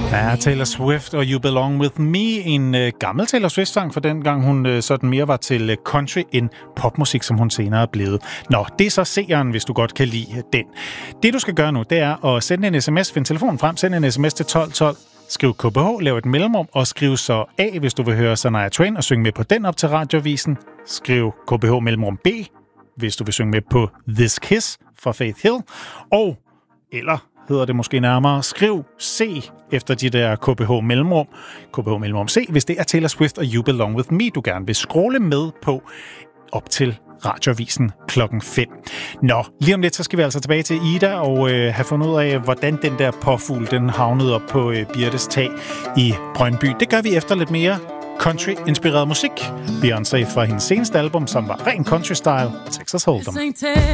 Ja, Taylor Swift og You Belong With Me, en gammel Taylor Swift-sang fra dengang hun sådan mere var til country end popmusik, som hun senere er blevet. Nå, det er så seeren, hvis du godt kan lide den. Det du skal gøre nu, det er at sende en sms, find telefonen frem, send en sms til 1212, skriv KBH, lav et mellemrum og skriv så A, hvis du vil høre Shania Twain og synge med på den op til Radioavisen. Skriv KBH mellemrum B, hvis du vil synge med på This Kiss fra Faith Hill. Og eller hedder det måske nærmere, skriv C efter de der KBH mellemrum. KBH mellemrum C, hvis det er Taylor Swift og You Belong With Me, du gerne vil scrolle med på op til Radioavisen 5. Nå, lige om lidt, så skal vi altså tilbage til Ida og have fundet ud af, hvordan den der påfugl, den havnede op på Birtes tag i Brøndby. Det gør vi efter lidt mere country-inspireret musik. Beyoncé fra hendes seneste album, som var ren country-style, Texas Hold'em.